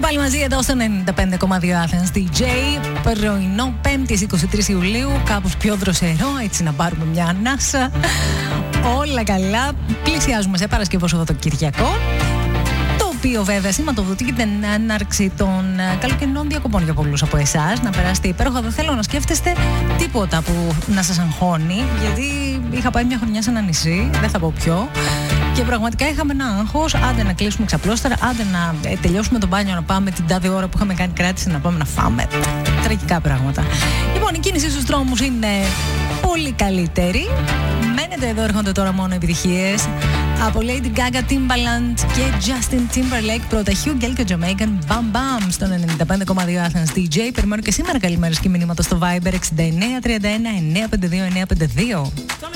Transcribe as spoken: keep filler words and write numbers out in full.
πάλι μαζί εδώ στο ενενήντα πέντε κόμμα δύο Athens ντι τζέι. Πρωινό πέμπτη είκοσι τρεις Ιουλίου, κάπως πιο δροσερό, έτσι να πάρουμε μια ανάσα. Όλα καλά. Πλησιάζουμε σε Παρασκευό Σαββατοκυριακό. Το οποίο βέβαια σηματοδοτεί και την έναρξη των καλοκαιρινών διακοπών για πολλούς από εσάς. Να περάσετε υπέροχα. Δεν θέλω να σκέφτεστε τίποτα που να σας αγχώνει, γιατί είχα πάει μια χρονιά σε ένα νησί, δεν θα πω ποιο. Και πραγματικά είχαμε ένα άγχος, άντε να κλείσουμε ξαπλώστερα, άντε να ε, τελειώσουμε το μπάνιο, να πάμε την τάδε ώρα που είχαμε κάνει κράτηση, να πάμε να φάμε. Τραγικά πράγματα. Λοιπόν, η κίνηση στους δρόμους είναι πολύ καλύτερη. Μένετε εδώ, έρχονται τώρα μόνο επιτυχίες. Από Lady Gaga, Timbaland και Justin Timberlake. Πρώτα Hugh Gell και Jamaican Bam Bam στον ενενήντα πέντε κόμμα δύο Athens ντι τζέι. Περιμένω και σήμερα καλημέρες και μηνύματα στο Viber εξήντα εννέα τριάντα ένα εννιακόσια πενήντα δύο εννιακόσια πενήντα δύο.